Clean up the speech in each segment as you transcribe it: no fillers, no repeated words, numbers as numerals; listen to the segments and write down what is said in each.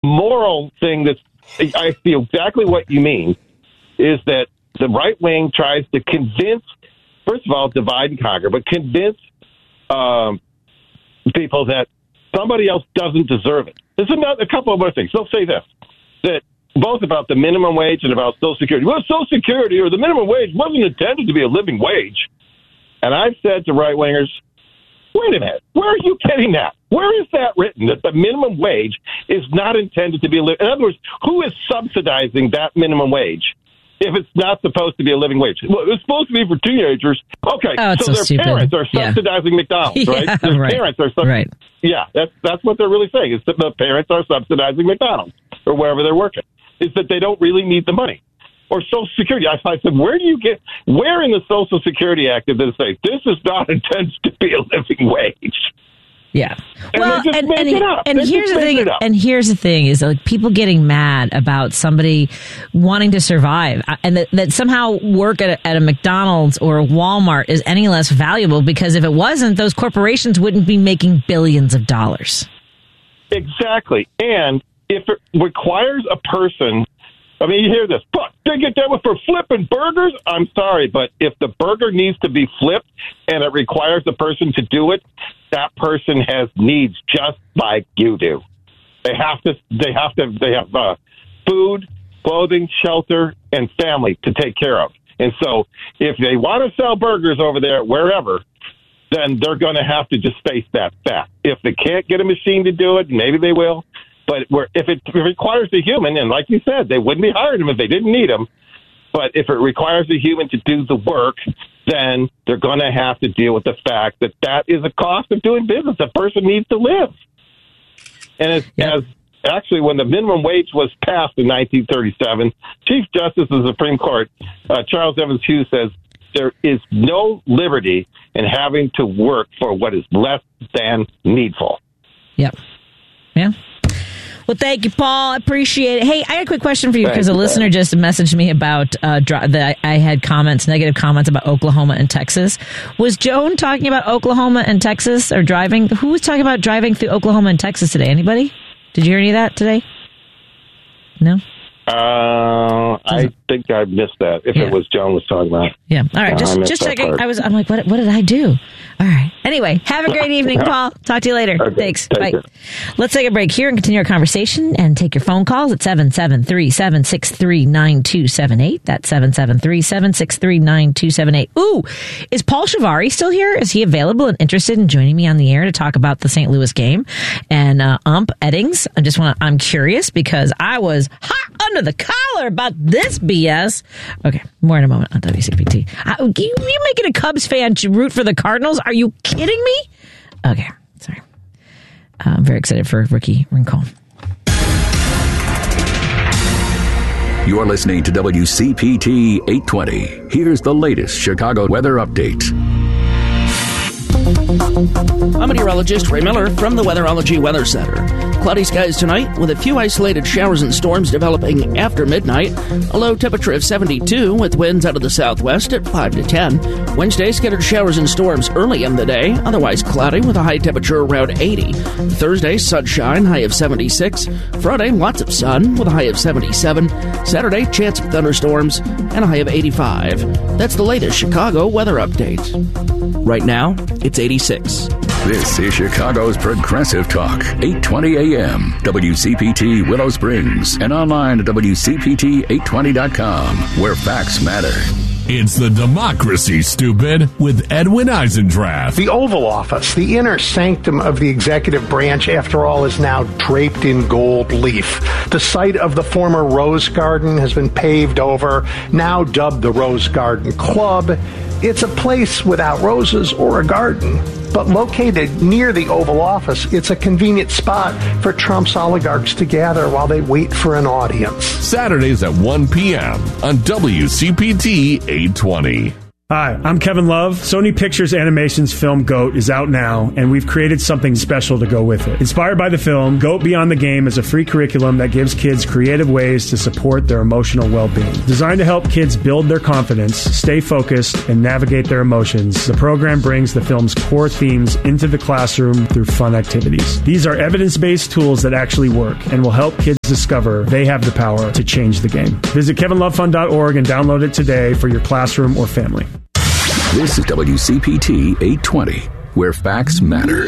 moral thing that I feel exactly what you mean is that the right wing tries to convince, first of all, divide and conquer, but convince people that somebody else doesn't deserve it. There's a couple of other things. They'll say this, that both about the minimum wage and about Social Security. Well, Social Security or the minimum wage wasn't intended to be a living wage. And I've said to right-wingers, wait a minute, where are you getting that? Where is that written, that the minimum wage is not intended to be a living? In other words, who is subsidizing that minimum wage if it's not supposed to be a living wage? Well, it's supposed to be for teenagers. Okay, so their stupid. Parents are subsidizing McDonald's, right? Their parents are right. Yeah, that's what they're really saying, is that the parents are subsidizing McDonald's or wherever they're working, is that they don't really need the money. Or Social Security. I said, where in the Social Security Act did it say this is not intended to be a living wage? Yeah. And here's the thing is like people getting mad about somebody wanting to survive and that somehow work at a McDonald's or a Walmart is any less valuable, because if it wasn't, those corporations wouldn't be making billions of dollars. Exactly. And if it requires a person, I mean, you hear this, but they get that for flipping burgers? I'm sorry, but if the burger needs to be flipped and it requires the person to do it, that person has needs just like you do. They have food, clothing, shelter, and family to take care of. And so if they want to sell burgers over there, wherever, then they're going to have to just face that fact. If they can't get a machine to do it, maybe they will. But if it requires a human, and like you said, they wouldn't be hiring them if they didn't need them. But if it requires a human to do the work, then they're going to have to deal with the fact that that is a cost of doing business. A person needs to live. And as actually, when the minimum wage was passed in 1937, Chief Justice of the Supreme Court, Charles Evans Hughes, says there is no liberty in having to work for what is less than needful. Yep. Yeah. Well, thank you, Paul. I appreciate it. Hey, I got a quick question for you, because a listener just messaged me about that I had negative comments about Oklahoma and Texas. Was Joan talking about Oklahoma and Texas, or driving? Who was talking about driving through Oklahoma and Texas today? Anybody? Did you hear any of that today? No? I think I missed that. If it was Joan was talking about. Yeah. All right. Just checking. I'm like, what did I do? All right. Anyway, have a great evening, Paul. Talk to you later. Okay, Thanks. Bye. Let's take a break here and continue our conversation and take your phone calls at 773-763-9278. That's 773-763-9278. Ooh, is Paul Shivari still here? Is he available and interested in joining me on the air to talk about the St. Louis game and Ump Eddings? I'm curious, because I was hot under the collar about this BS. Okay, more in a moment on WCPT. You making a Cubs fan to root for the Cardinals? Are you kidding me? Okay, sorry. I'm very excited for Ricky Rincon. You're listening to WCPT 820. Here's the latest Chicago weather update. I'm meteorologist Ray Miller from the Weatherology Weather Center. Cloudy skies tonight with a few isolated showers and storms developing after midnight. A low temperature of 72 with winds out of the southwest at 5 to 10. Wednesday, scattered showers and storms early in the day, otherwise cloudy with a high temperature around 80. Thursday, sunshine, high of 76. Friday, lots of sun with a high of 77. Saturday, chance of thunderstorms and a high of 85. That's the latest Chicago weather update. Right now, it's 86. This is Chicago's Progressive Talk, 820 AM, WCPT Willow Springs, and online at WCPT820.com, where facts matter. It's the Democracy, Stupid, with Edwin Eisendrath. The Oval Office, the inner sanctum of the executive branch, after all, is now draped in gold leaf. The site of the former Rose Garden has been paved over, now dubbed the Rose Garden Club. It's a place without roses or a garden, but located near the Oval Office, it's a convenient spot for Trump's oligarchs to gather while they wait for an audience. Saturdays at 1 p.m. on WCPT 820. Hi, I'm Kevin Love. Sony Pictures Animation's film GOAT is out now, and we've created something special to go with it. Inspired by the film, GOAT Beyond the Game is a free curriculum that gives kids creative ways to support their emotional well-being. Designed to help kids build their confidence, stay focused, and navigate their emotions, the program brings the film's core themes into the classroom through fun activities. These are evidence-based tools that actually work and will help kids discover they have the power to change the game. Visit kevinlovefund.org and download it today for your classroom or family. This is WCPT 820, where facts matter.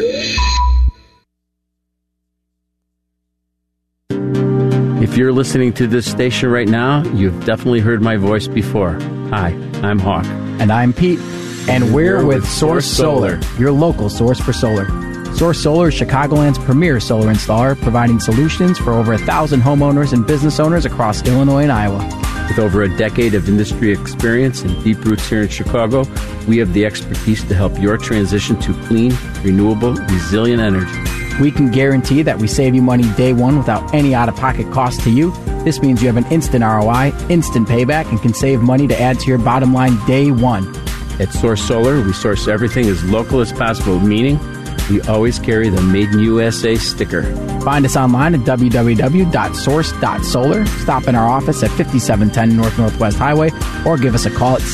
If you're listening to this station right now, you've definitely heard my voice before. Hi, I'm Hawk. And I'm Pete. And we're with Source Solar, your local source for solar. Source Solar is Chicagoland's premier solar installer, providing solutions for over 1,000 homeowners and business owners across Illinois and Iowa. With over a decade of industry experience and deep roots here in Chicago, we have the expertise to help your transition to clean, renewable, resilient energy. We can guarantee that we save you money day one without any out-of-pocket cost to you. This means you have an instant ROI, instant payback, and can save money to add to your bottom line day one. At Source Solar, we source everything as local as possible, meaning we always carry the Made in USA sticker. Find us online at www.source.solar. Stop in our office at 5710 North Northwest Highway or give us a call at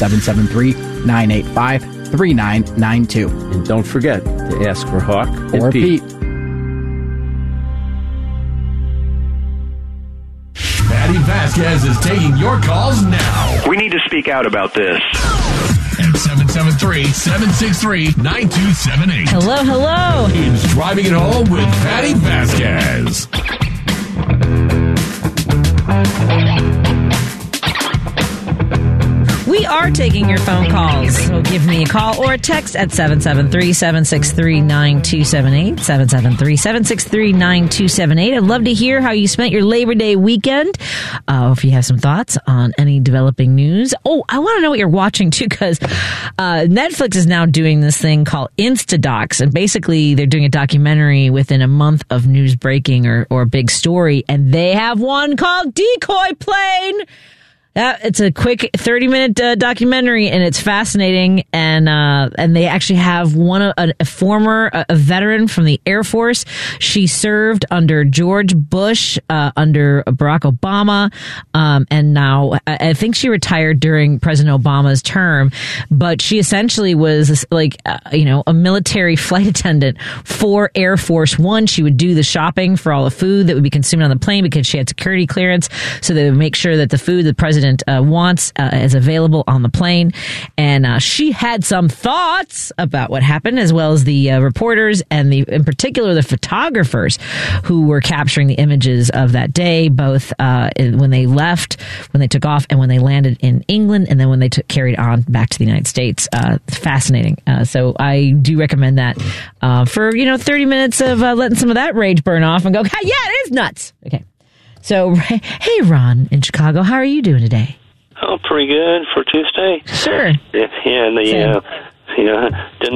773-985-3992. And don't forget to ask for Hawk or Pete. Patty Vasquez is taking your calls now. We need to speak out about this. At 773-763-9278. Hello. It's Driving It Home with Patty Vasquez. We are taking your phone calls. So give me a call or a text at 773-763-9278. 773-763-9278. I'd love to hear how you spent your Labor Day weekend. If you have some thoughts on any developing news. Oh, I want to know what you're watching too, because Netflix is now doing this thing called Instadocs. And basically, they're doing a documentary within a month of news breaking or a big story. And they have one called Decoy Plane. It's a quick 30-minute documentary, and it's fascinating. And they actually have a veteran from the Air Force. She served under George Bush, under Barack Obama, and now I think she retired during President Obama's term. But she essentially was a military flight attendant for Air Force One. She would do the shopping for all the food that would be consumed on the plane because she had security clearance, so they would make sure that the food the president wants is available on the plane. And she had some thoughts about what happened, as well as the reporters and in particular the photographers who were capturing the images of that day, both when they left, when they took off, and when they landed in England, and then when they carried on back to the United States. Fascinating. So I do recommend that for 30 minutes of letting some of that rage burn off and go, yeah, it is nuts. Okay. So, hey, Ron in Chicago, how are you doing today? Oh, pretty good for Tuesday. Sure. Yeah, and the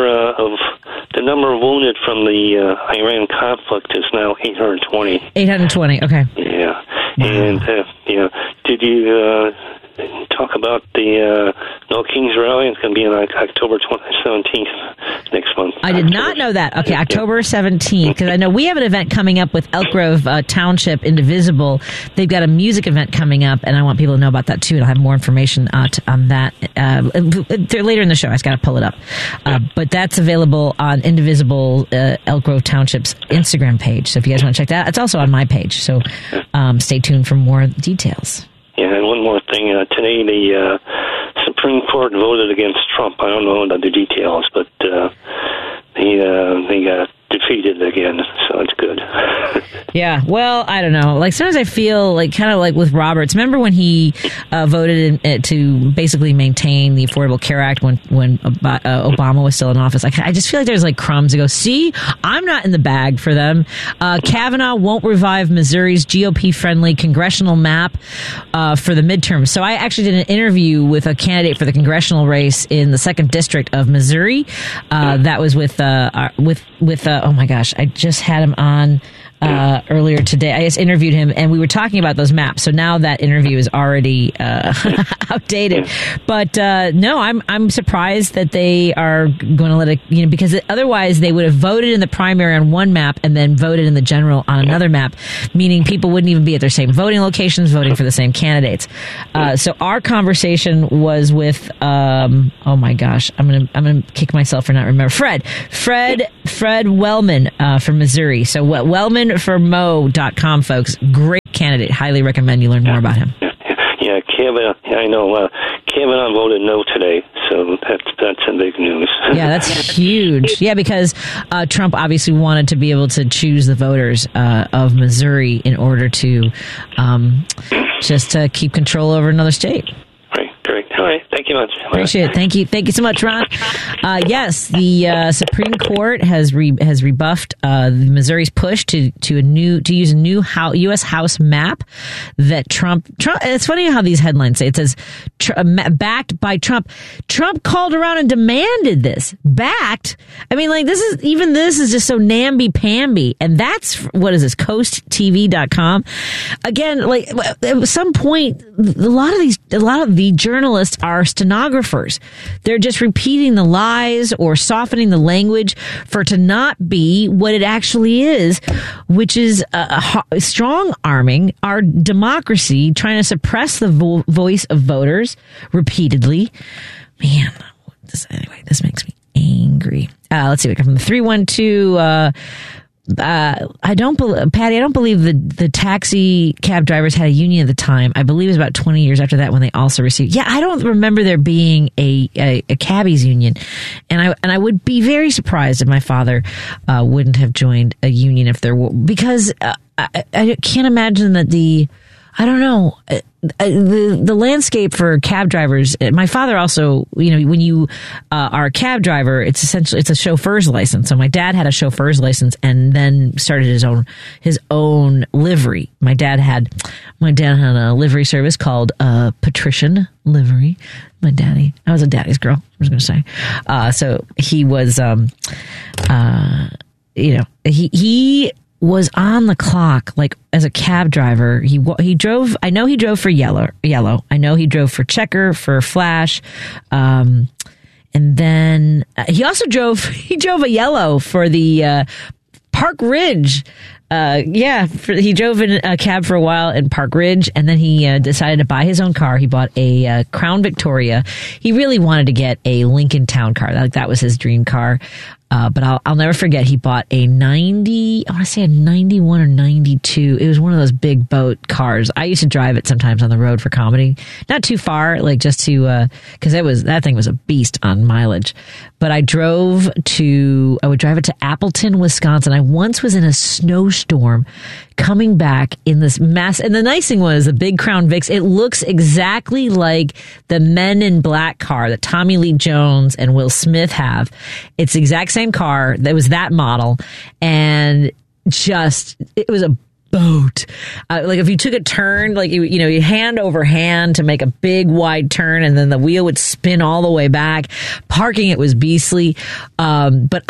number of wounded from the Iran conflict is now 820. 820. Okay. Yeah, and did you talk about the No Kings Rally? It's going to be on October 17th next month. I did not know that. Okay, October 17th, because I know we have an event coming up with Elk Grove Township Indivisible. They've got a music event coming up, and I want people to know about that too, and I'll have more information on that later in the show. I just got to pull it up. But that's available on Indivisible Elk Grove Township's Instagram page, so if you guys want to check that, it's also on my page, so stay tuned for more details. Yeah, and one more thing. Today, the Supreme Court voted against Trump. I don't know the details, but they got defeated again, so it's good. Yeah, well, I don't know. Sometimes I feel kind of like with Roberts. Remember when he voted to basically maintain the Affordable Care Act when Obama was still in office? I just feel like there's crumbs to go, see, I'm not in the bag for them. Kavanaugh won't revive Missouri's GOP-friendly congressional map for the midterms. So I actually did an interview with a candidate for the congressional race in the 2nd District of Missouri. That was with oh my gosh, I just had him on earlier today. I just interviewed him, and we were talking about those maps. So now that interview is already outdated. But no, I'm surprised that they are going to let it, because otherwise they would have voted in the primary on one map and then voted in the general on another map, meaning people wouldn't even be at their same voting locations, voting for the same candidates. So our conversation was with, oh my gosh, I'm gonna kick myself for not remembering. Fred Wellman from Missouri. So wellmanformo.com, folks. Great candidate. Highly recommend you learn more about him. Yeah, Kavanaugh. I know. Kavanaugh voted no today, so that's a big news. Yeah, that's huge. Yeah, because Trump obviously wanted to be able to choose the voters of Missouri in order to just keep control over another state. Great. All right. Thank you much. Appreciate it. Thank you. Thank you so much, Ron. Yes, the Supreme Court has rebuffed Missouri's push to use a new U.S. House map that Trump. It's funny how these headlines say it says backed by Trump. Trump called around and demanded this. Backed. I mean, like this is just so namby-pamby, and that's what is this? CoastTV.com. Again, like at some point, a lot of the journalists are stenographers. They're just repeating the lies or softening the language for it to not be what it actually is, which is strong-arming our democracy, trying to suppress the voice of voters repeatedly. Man, this makes me angry. Let's see. We got from the 312. I don't believe the taxi cab drivers had a union at the time. I believe it was about 20 years after that when they also received. Yeah, I don't remember there being a cabbies union, and I would be very surprised if my father wouldn't have joined a union if there were, because I can't imagine that I don't know. The landscape for cab drivers. My father also, when you are a cab driver, it's a chauffeur's license. So my dad had a chauffeur's license and then started his own livery. My dad had a livery service called Patrician Livery. I was a daddy's girl, I was going to say. So he was, he was on the clock, like as a cab driver. He drove. I know he drove for Yellow. I know he drove for Checker, for Flash, and then he also drove. He drove a Yellow for the Park Ridge. He drove in a cab for a while in Park Ridge, and then he decided to buy his own car. He bought a Crown Victoria. He really wanted to get a Lincoln Town Car. That was his dream car. But I'll never forget, he bought a 91 or 92. It was one of those big boat cars. I used to drive it sometimes on the road for comedy. Not too far, like just to, cause that thing was a beast on mileage. But I would drive it to Appleton, Wisconsin. I once was in a snowstorm coming back in this mass. And the nice thing was the big Crown Vics, it looks exactly like the Men in Black car that Tommy Lee Jones and Will Smith have. It's the exact same car. That was that model. And it was a boat. Like if you took a turn, like you hand over hand to make a big wide turn, and then the wheel would spin all the way back. Parking it was beastly. But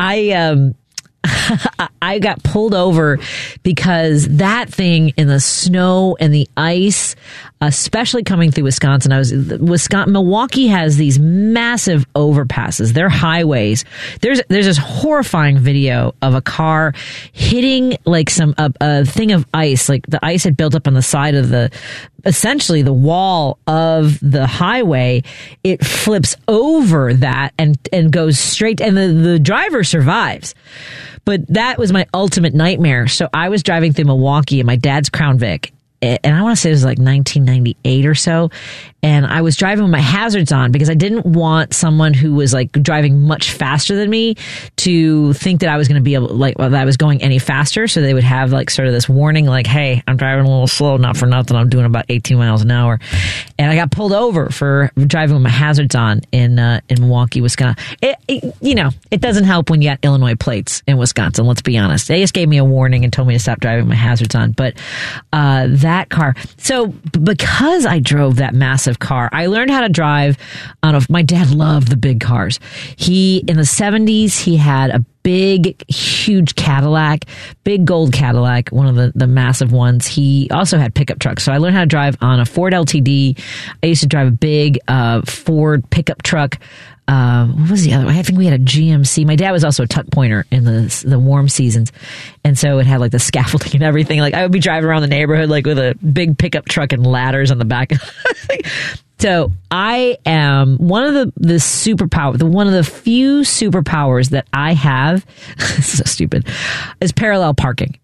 I got pulled over because that thing in the snow and the ice, especially coming through Wisconsin. Milwaukee has these massive overpasses. They're highways. There's this horrifying video of a car hitting like a thing of ice. Like the ice had built up on the side of essentially the wall of the highway. It flips over that and goes straight, and the driver survives. But that was my ultimate nightmare. So I was driving through Milwaukee in my dad's Crown Vic, and I want to say it was like 1998 or so. And I was driving with my hazards on because I didn't want someone who was like driving much faster than me to think that I was going to be able, that I was going any faster. So they would have like sort of this warning, like, hey, I'm driving a little slow, not for nothing. I'm doing about 18 miles an hour. And I got pulled over for driving with my hazards on in Milwaukee, Wisconsin. It doesn't help when you got Illinois plates in Wisconsin. Let's be honest. They just gave me a warning and told me to stop driving with my hazards on. But that car. So because I drove that massive car, I learned how to drive my dad loved the big cars. In the 70s, he had a big, huge Cadillac, big gold Cadillac, one of the massive ones. He also had pickup trucks. So I learned how to drive on a Ford LTD. I used to drive a big Ford pickup truck. What was the other one? I think we had a GMC. My dad was also a tuck pointer in the warm seasons. And so it had like the scaffolding and everything. Like I would be driving around the neighborhood like with a big pickup truck and ladders on the back. So I am one of the one of the few superpowers that I have, this is so stupid, is parallel parking.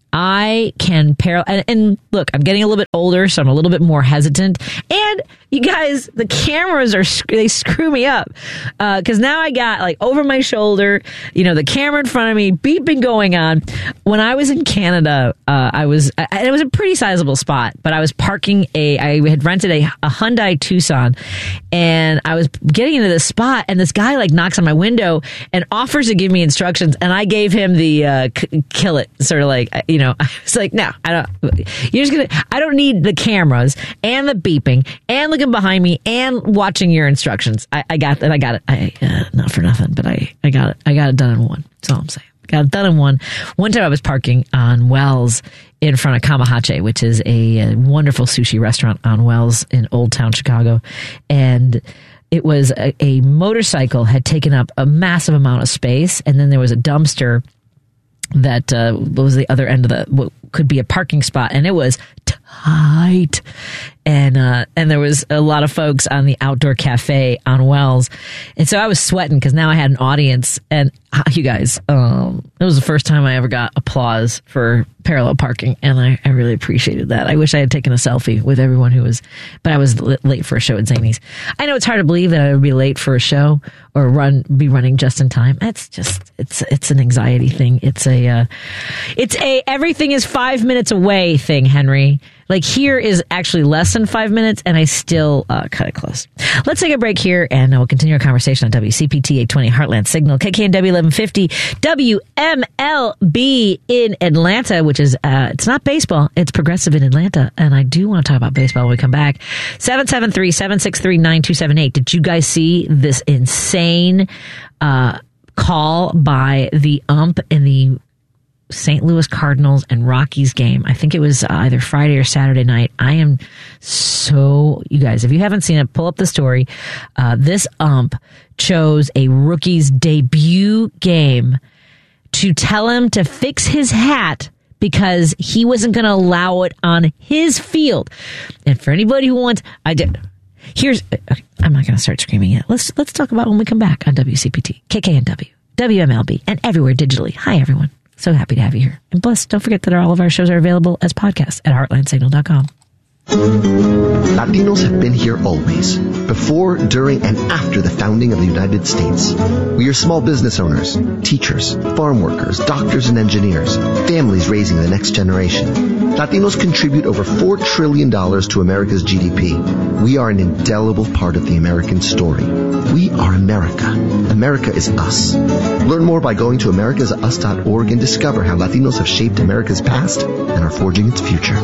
I can and look, I'm getting a little bit older, so I'm a little bit more hesitant. And you guys, the cameras they screw me up. Cause now I got like over my shoulder, the camera in front of me, beeping going on. When I was in Canada, it was a pretty sizable spot, but I was parking I had rented a Hyundai Tucson, and I was getting into this spot, and this guy like knocks on my window and offers to give me instructions, and I gave him the kill it, sort of like, I was like, no, I don't need the cameras and the beeping and looking behind me and watching your instructions. I got it. Not for nothing, but I got it done in one. That's all I'm saying. Got it done in one. One time I was parking on Wells in front of Kamahache, which is a wonderful sushi restaurant on Wells in Old Town Chicago. And it was a motorcycle had taken up a massive amount of space. And then there was a dumpster that was the other end of what could be a parking spot, and it was tight. And there was a lot of folks on the outdoor cafe on Wells, and so I was sweating because now I had an audience. And you guys, it was the first time I ever got applause for parallel parking, and I really appreciated that. I wish I had taken a selfie with everyone but I was late for a show at Zany's. I know it's hard to believe that I would be late for a show or be running just in time. It's an anxiety thing. It's a everything is 5 minutes away thing, Henry. Like here is actually less than 5 minutes, and I still cut it close. Let's take a break here, and we'll continue our conversation on WCPT 820 Heartland Signal, KKNW 1150, WMLB in Atlanta, which is, it's not baseball, it's Progressive in Atlanta, and I do want to talk about baseball when we come back. 773-763-9278. Did you guys see this insane call by the ump in the St. Louis Cardinals and Rockies game? I think it was either Friday or Saturday night. You guys, if you haven't seen it, pull up the story. This ump chose a rookie's debut game to tell him to fix his hat because he wasn't going to allow it on his field. And for anybody who wants, I'm not going to start screaming yet. Let's talk about when we come back on WCPT, KKNW, WMLB, and everywhere digitally. Hi, everyone. So happy to have you here. And plus, don't forget that all of our shows are available as podcasts at heartlandsignal.com. Latinos have been here always, before, during, and after the founding of the United States. We are small business owners, teachers, farm workers, doctors, and engineers, families raising the next generation. Latinos contribute over $4 trillion to America's GDP. We are an indelible part of the American story. We are America. America is us. Learn more by going to americasus.org and discover how Latinos have shaped America's past and are forging its future.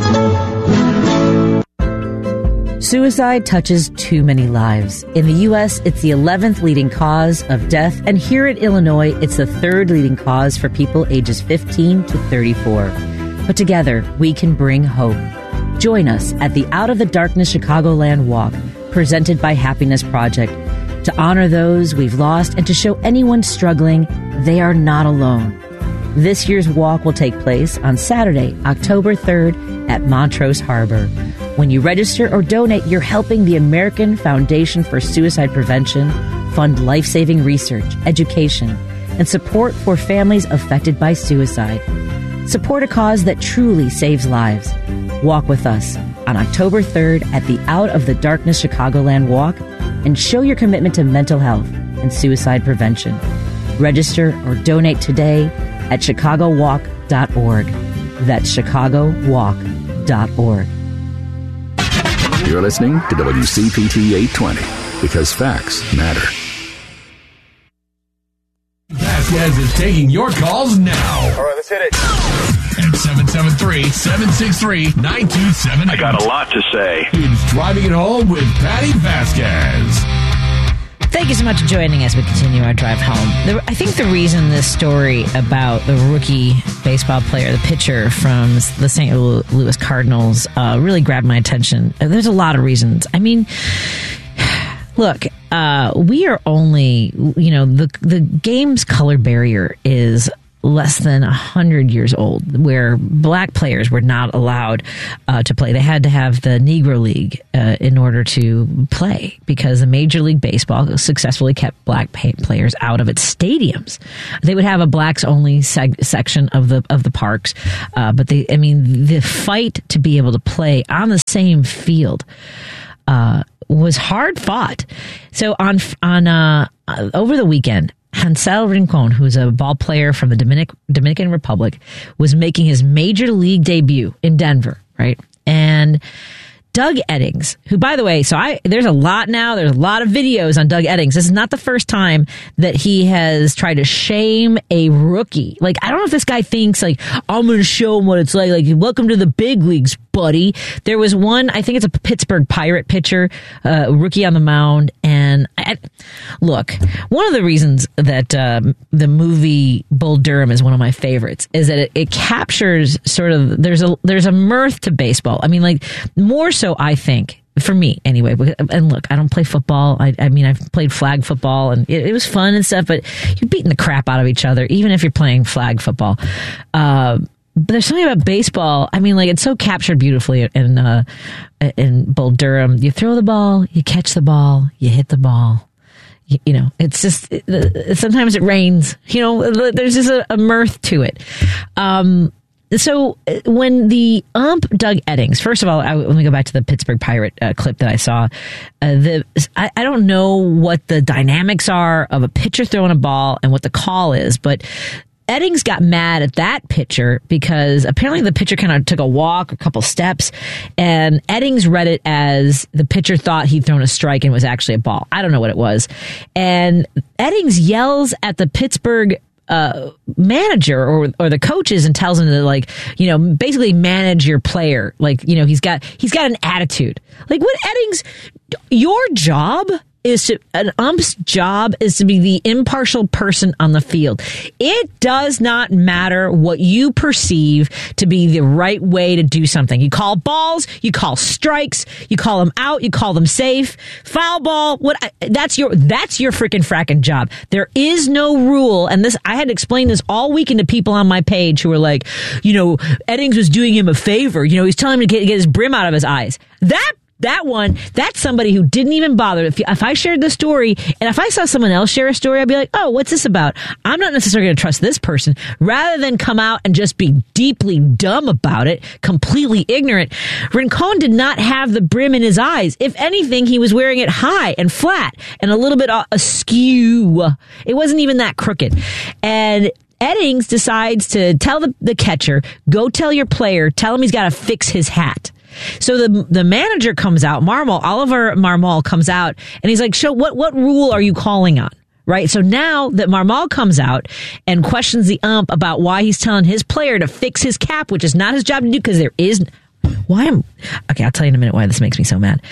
Suicide touches too many lives. In the U.S., it's the 11th leading cause of death, and here in Illinois, it's the 3rd leading cause for people ages 15 to 34. But together, we can bring hope. Join us at the Out of the Darkness Chicagoland Walk, presented by Happiness Project, to honor those we've lost and to show anyone struggling they are not alone. This year's walk will take place on Saturday, October 3rd at Montrose Harbor. When you register or donate, you're helping the American Foundation for Suicide Prevention fund life-saving research, education, and support for families affected by suicide. Support a cause that truly saves lives. Walk with us on October 3rd at the Out of the Darkness Chicagoland Walk and show your commitment to mental health and suicide prevention. Register or donate today at chicagowalk.org. That's chicagowalk.org. You're listening to WCPT 820 because facts matter. Vasquez is taking your calls now. All right, let's hit it. At 773-763-9278. I got a lot to say. It's Driving It Home with Patty Vasquez. Thank you so much for joining us. We continue our drive home. I think the reason this story about the rookie baseball player, the pitcher from the St. Louis Cardinals, really grabbed my attention. There's a lot of reasons. I mean, look, we are only, the game's color barrier is less than 100 years old, where black players were not allowed to play. They had to have the Negro League in order to play, because the Major League Baseball successfully kept black players out of its stadiums. They would have a blacks only section of the parks, but the fight to be able to play on the same field was hard fought. So on over the weekend, Hansel Rincon, who's a ball player from the Dominican Republic, was making his major league debut in Denver, right? And Doug Eddings, who, by the way, there's a lot of videos on Doug Eddings. This is not the first time that he has tried to shame a rookie. Like, I don't know if this guy thinks, like, I'm going to show him what it's like, welcome to the big leagues, buddy. There was one, I think it's a Pittsburgh Pirate pitcher, rookie on the mound. And look, one of the reasons that the movie Bull Durham is one of my favorites is that it captures sort of, there's a mirth to baseball. I mean, like, more so, I think, for me anyway. And look, I don't play football. I mean, I've played flag football, and it was fun and stuff, but you're beating the crap out of each other, even if you're playing flag football. But there's something about baseball. I mean, like, it's so captured beautifully in Bull Durham. You throw the ball, you catch the ball, you hit the ball. You know, it's just, sometimes it rains. You know, there's just a mirth to it. So when the ump Doug Eddings, first of all, let me go back to the Pittsburgh Pirate clip that I saw. I don't know what the dynamics are of a pitcher throwing a ball and what the call is, but Eddings got mad at that pitcher because apparently the pitcher kind of took a walk, a couple steps, and Eddings read it as the pitcher thought he'd thrown a strike and was actually a ball. I don't know what it was. And Eddings yells at the Pittsburgh manager or the coaches and tells him to, like, you know, basically manage your player. Like, you know, he's got an attitude. Like, what Eddings, your job is an ump's job is to be the impartial person on the field. It does not matter what you perceive to be the right way to do something. You call balls, you call strikes, you call them out, you call them safe, foul ball. That's your freaking fracking job. There is no rule, and this, I had to explain this all weekend to people on my page who were like, you know, Eddings was doing him a favor. You know, he's telling him to get his brim out of his eyes. That's somebody who didn't even bother. If I shared the story, and if I saw someone else share a story, I'd be like, oh, what's this about? I'm not necessarily going to trust this person. Rather than come out and just be deeply dumb about it, completely ignorant, Rincon did not have the brim in his eyes. If anything, he was wearing it high and flat and a little bit askew. It wasn't even that crooked. And Eddings decides to tell the catcher, go tell your player, tell him he's got to fix his hat. So the manager comes out, Oliver Marmol comes out, and he's like, what rule are you calling on? Right? So now that Marmol comes out and questions the ump about why he's telling his player to fix his cap, which is not his job to do, because there is... Okay, I'll tell you in a minute why this makes me so mad.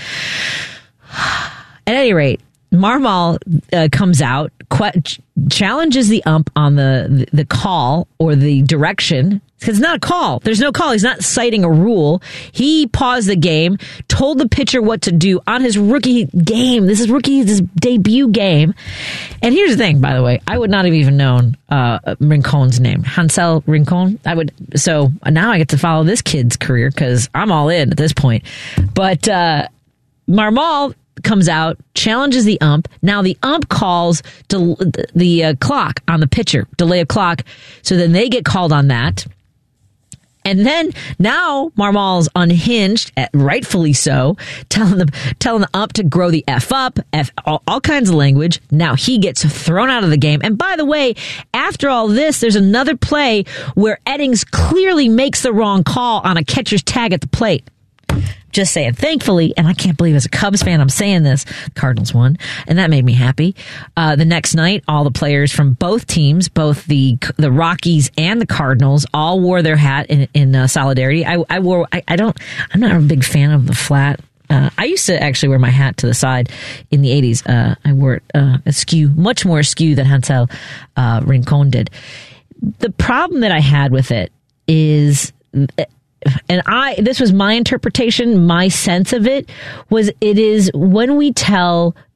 At any rate, Marmol comes out, challenges the ump on the call or the direction. Because it's not a call. There's no call. He's not citing a rule. He paused the game, told the pitcher what to do on his rookie game. This is his debut game. And here's the thing, by the way. I would not have even known Rincon's name. Hansel Rincon. So now I get to follow this kid's career because I'm all in at this point. But Marmol comes out, challenges the ump. Now the ump calls the clock on the pitcher, delay of clock. So then they get called on that. And then now Marmol's unhinged, rightfully so, telling the ump to grow the F up, all kinds of language. Now he gets thrown out of the game. And by the way, after all this, there's another play where Eddings clearly makes the wrong call on a catcher's tag at the plate. Just saying. Thankfully, and I can't believe as a Cubs fan I'm saying this, the Cardinals won, and that made me happy. The next night, all the players from both teams, both the Rockies and the Cardinals, all wore their hat in solidarity. I'm not a big fan of the flat. I used to actually wear my hat to the side in the 80s. I wore it askew, much more askew than Hansel Rincon did. The problem that I had with it is... And this was my interpretation, my sense of it is when we tell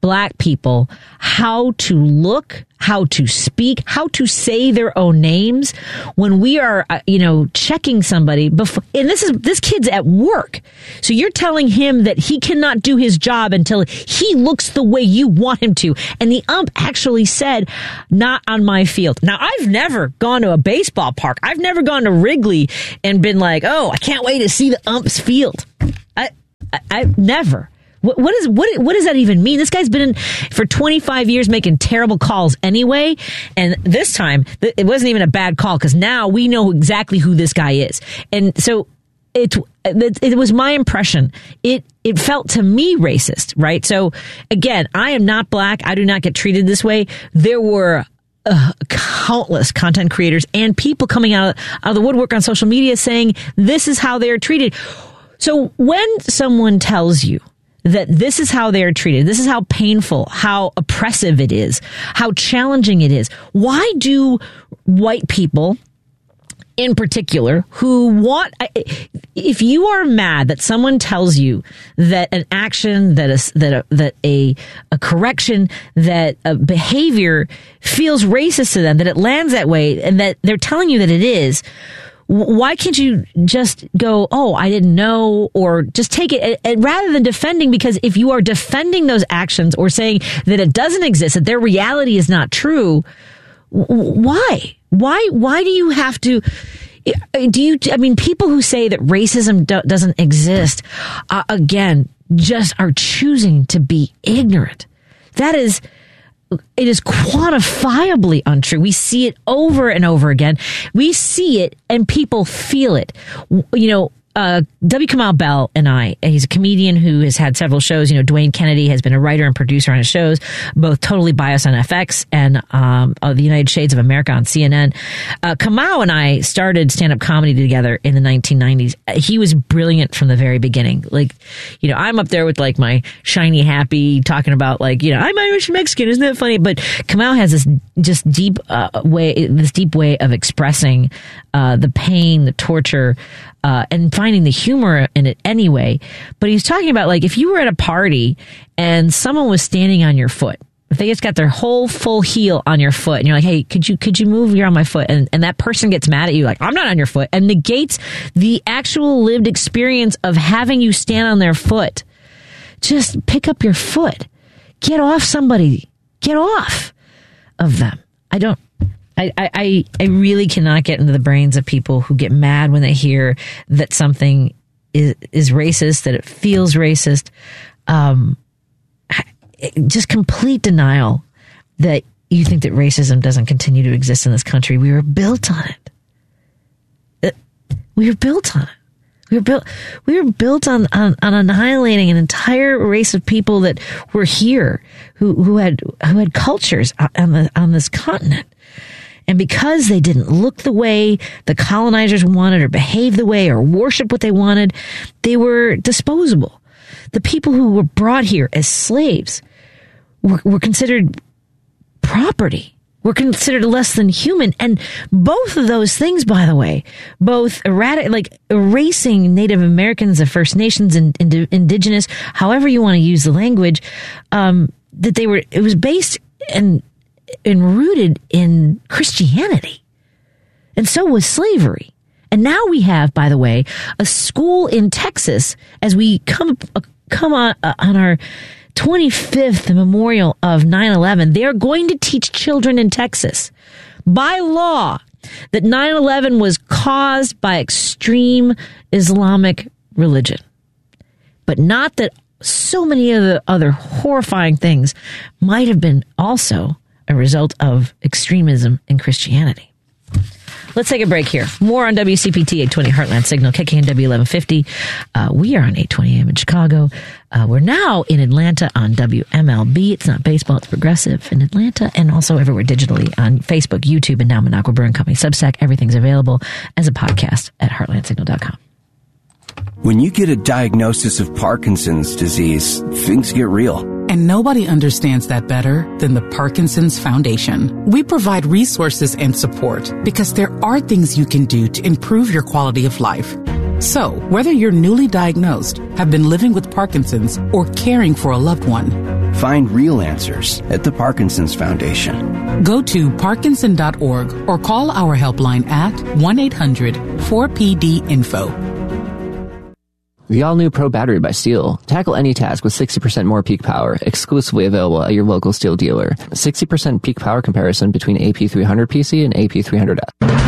black people how to look, how to speak, how to say their own names when we are, checking somebody before. And this kid's at work. So you're telling him that he cannot do his job until he looks the way you want him to. And the ump actually said, not on my field. Now, I've never gone to a baseball park. I've never gone to Wrigley and been like, oh, I can't wait to see the ump's field. I've never. What does that even mean? This guy's been in for 25 years making terrible calls anyway. And this time, it wasn't even a bad call because now we know exactly who this guy is. And so it was my impression. It felt to me racist, right? So again, I am not black. I do not get treated this way. There were countless content creators and people coming out of the woodwork on social media saying this is how they are treated. So when someone tells you that this is how they are treated, this is how painful, how oppressive it is, how challenging it is, why do white people in particular who want, if you are mad that someone tells you that an action, that a correction, that a behavior feels racist to them, that it lands that way, and that they're telling you that it is, why can't you just go, oh, I didn't know, or just take it rather than defending? Because if you are defending those actions or saying that it doesn't exist, that their reality is not true, why? Why do you have to? People who say that racism doesn't exist, again, just are choosing to be ignorant. It is quantifiably untrue. We see it over and over again. We see it and people feel it. W. Kamau Bell and he's a comedian who has had several shows. Dwayne Kennedy has been a writer and producer on his shows, both Totally Biased on FX and The United Shades of America on CNN. Kamau and I started stand-up comedy together in the 1990s. He was brilliant from the very beginning. I'm up there with my shiny happy talking about I'm Irish Mexican, isn't that funny? But Kamau has this just deep way of expressing the pain, the torture, and finding the humor in it anyway. But he's talking about if you were at a party and someone was standing on your foot, if they just got their whole full heel on your foot and you're like, hey, could you move? You're on my foot. And that person gets mad at you I'm not on your foot, and negates the actual lived experience of having you stand on their foot. Just pick up your foot. Get off somebody. Get off of them. I really cannot get into the brains of people who get mad when they hear that something is racist, that it feels racist. Just complete denial that you think that racism doesn't continue to exist in this country. We were built on it. We were built on it. We were built on annihilating an entire race of people that were here, who had cultures on this continent. And because they didn't look the way the colonizers wanted, or behave the way, or worship what they wanted, they were disposable. The people who were brought here as slaves were considered property. Were considered less than human. And both of those things, by the way, both erasing Native Americans, the First Nations, and indigenous, however you want to use the language, it was based and rooted in Christianity. And so was slavery. And now we have, by the way, a school in Texas, as we come on our 25th memorial of 9/11, they are going to teach children in Texas by law that 9/11 was caused by extreme Islamic religion. But not that so many of the other horrifying things might have been also a result of extremism in Christianity. Let's take a break here. More on WCPT 820 Heartland Signal, KKNW 1150. We are on 820 AM in Chicago. We're now in Atlanta on WMLB. It's not baseball, it's progressive in Atlanta, and also everywhere digitally on Facebook, YouTube, and now Minocqua Brewing Company Substack. Everything's available as a podcast at heartlandsignal.com. When you get a diagnosis of Parkinson's disease, things get real. And nobody understands that better than the Parkinson's Foundation. We provide resources and support because there are things you can do to improve your quality of life. So, whether you're newly diagnosed, have been living with Parkinson's, or caring for a loved one, Find real answers at the Parkinson's Foundation. Go to parkinson.org or call our helpline at 1-800-4PD-INFO. The all-new Pro Battery by STIHL. Tackle any task with 60% more peak power, exclusively available at your local STIHL dealer. 60% peak power comparison between AP300 PC and AP300F.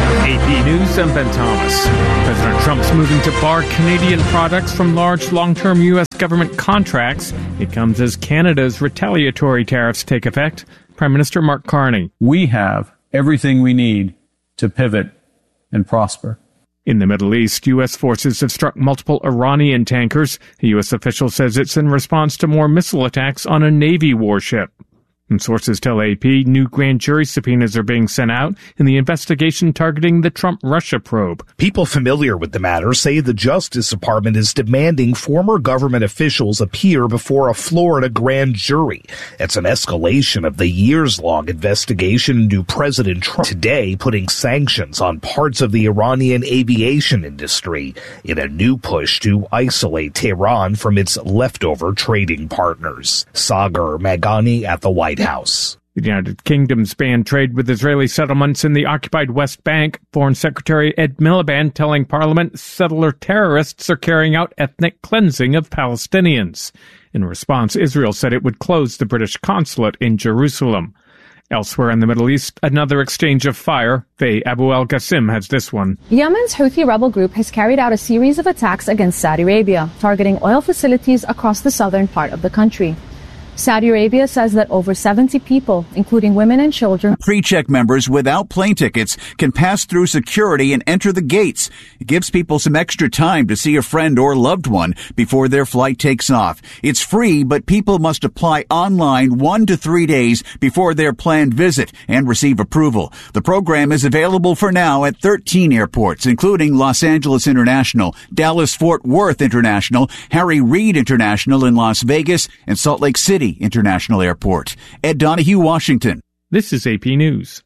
AP News, I'm Ben Thomas. President Trump's moving to bar Canadian products from large long-term U.S. government contracts. It comes as Canada's retaliatory tariffs take effect. Prime Minister Mark Carney. We have everything we need to pivot and prosper. In the Middle East, U.S. forces have struck multiple Iranian tankers. A U.S. official says it's in response to more missile attacks on a Navy warship. And sources tell AP new grand jury subpoenas are being sent out in the investigation targeting the Trump-Russia probe. People familiar with the matter say the Justice Department is demanding former government officials appear before a Florida grand jury. It's an escalation of the years-long investigation into President Trump, today putting sanctions on parts of the Iranian aviation industry in a new push to isolate Tehran from its leftover trading partners. Sagar Maghani at the White House. The United Kingdom's banned trade with Israeli settlements in the occupied West Bank. Foreign Secretary Ed Miliband telling Parliament settler terrorists are carrying out ethnic cleansing of Palestinians. In response, Israel said it would close the British consulate in Jerusalem. Elsewhere in the Middle East, another exchange of fire. Faye Abu al-Qasim has this one. Yemen's Houthi rebel group has carried out a series of attacks against Saudi Arabia, targeting oil facilities across the southern part of the country. Saudi Arabia says that over 70 people, including women and children. PreCheck members without plane tickets can pass through security and enter the gates. It gives people some extra time to see a friend or loved one before their flight takes off. It's free, but people must apply online 1 to 3 days before their planned visit and receive approval. The program is available for now at 13 airports, including Los Angeles International, Dallas-Fort Worth International, Harry Reid International in Las Vegas, and Salt Lake City International Airport. Ed Donahue, Washington. This is AP News.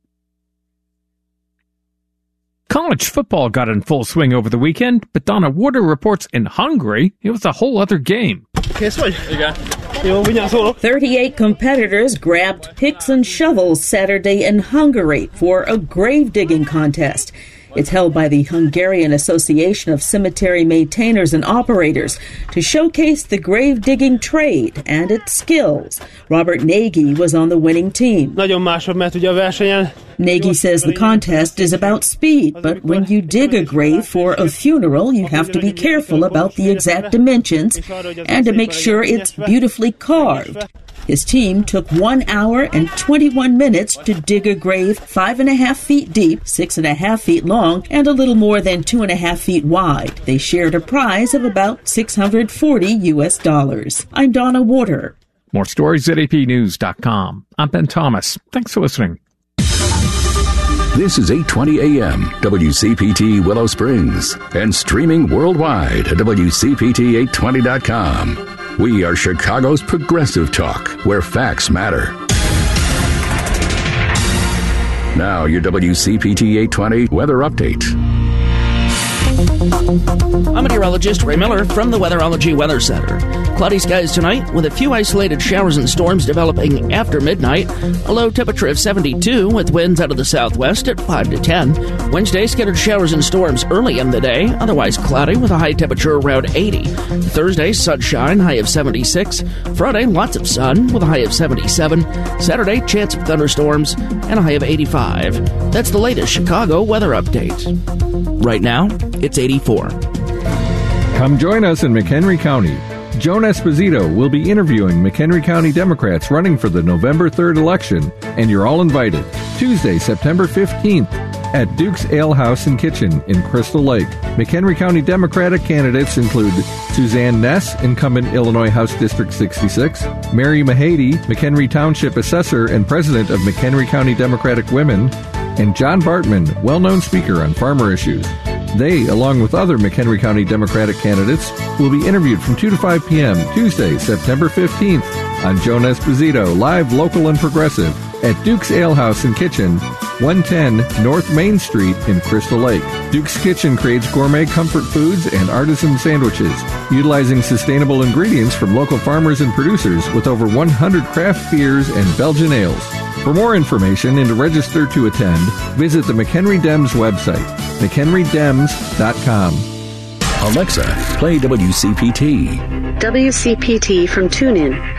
College football got in full swing over the weekend, but Donna Warder reports in Hungary, it was a whole other game. 38 competitors grabbed picks and shovels Saturday in Hungary for a grave digging contest. It's held by the Hungarian Association of Cemetery Maintainers and Operators to showcase the grave-digging trade and its skills. Robert Nagy was on the winning team. Nagy says the contest is about speed, but when you dig a grave for a funeral, you have to be careful about the exact dimensions and to make sure it's beautifully carved. His team took 1 hour and 21 minutes to dig a grave 5.5 feet deep, 6.5 feet long, and a little more than 2.5 feet wide. They shared a prize of about $640. I'm Donna Warder. More stories at apnews.com. I'm Ben Thomas. Thanks for listening. This is 820 AM, WCPT Willow Springs, and streaming worldwide at WCPT820.com. We are Chicago's progressive talk, where facts matter. Now, your WCPT 820 weather update. I'm meteorologist Ray Miller from the Weatherology Weather Center. Cloudy skies tonight with a few isolated showers and storms developing after midnight. A low temperature of 72 with winds out of the southwest at 5 to 10. Wednesday, scattered showers and storms early in the day, otherwise cloudy with a high temperature around 80. Thursday, sunshine, high of 76. Friday, lots of sun with a high of 77. Saturday, chance of thunderstorms and a high of 85. That's the latest Chicago weather update. Right now, it's 84. Come join us in McHenry County. Joan Esposito will be interviewing McHenry County Democrats running for the November 3rd election, and you're all invited. Tuesday, September 15th at Duke's Ale House and Kitchen in Crystal Lake. McHenry County Democratic candidates include Suzanne Ness, incumbent Illinois House District 66, Mary Mahady, McHenry Township Assessor and President of McHenry County Democratic Women, and John Bartman, well-known speaker on farmer issues. They, along with other McHenry County Democratic candidates, will be interviewed from 2 to 5 p.m. Tuesday, September 15th on Joan Esposito, live, local, and progressive at Duke's Ale House and Kitchen 110 North Main Street in Crystal Lake. Duke's Kitchen creates gourmet comfort foods and artisan sandwiches, utilizing sustainable ingredients from local farmers and producers with over 100 craft beers and Belgian ales. For more information and to register to attend, visit the McHenry Dems website, mchenrydems.com. Alexa, play WCPT. WCPT from TuneIn.